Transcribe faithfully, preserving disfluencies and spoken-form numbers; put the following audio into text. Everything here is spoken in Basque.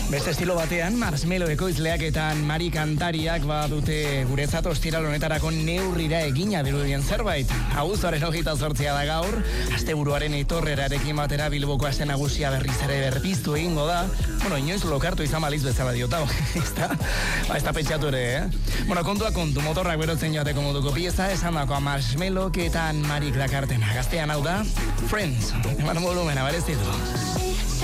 Beste estilo batean, Marshmello ekoizleak eta Mari kantariak badute guretzat ostiral honetarako neurrira egina dirudien zerbait. Abuztuaren hogeita zortzia da gaur, asteburuaren etorrerarekin batera Bilboko aste nagusia berriz ere berpiztu egingo da. Bueno, inoiz lokartu izan baliz bezala diotau. Ezta? Ba, ez da pentsatu ere, eh? Bueno, kontua kontu, motorrak berotzen joateko moduko pieza, esan dakoa Marshmello eta Marik dakartena. Gaztean hau da, Friends. Eman volumena, berezitu.